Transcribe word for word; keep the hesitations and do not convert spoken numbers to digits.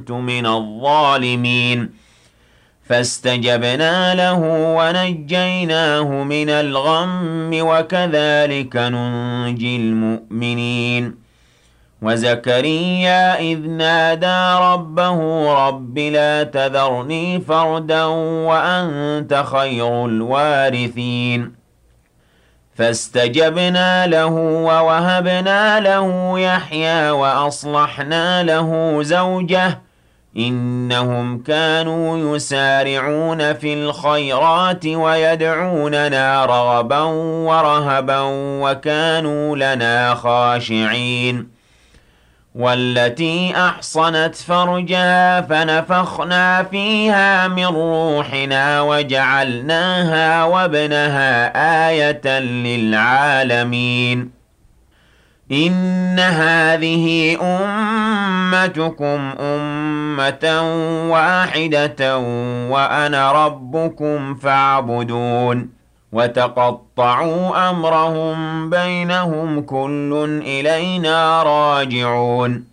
من الظالمين فاستجبنا له ونجيناه من الغم وكذلك ننجي المؤمنين وزكريا إذ نادى ربه رب لا تذرني فردا وأنت خير الوارثين فاستجبنا له ووهبنا له يحيى وأصلحنا له زوجه إنهم كانوا يسارعون في الخيرات ويدعوننا رغبا ورهبا وكانوا لنا خاشعين والتي أحصنت فرجها فنفخنا فيها من روحنا وجعلناها وابنها آية للعالمين إن هذه أمتكم أمة واحدة وأنا ربكم فاعبدون وتقطعوا أمرهم بينهم كل إلينا راجعون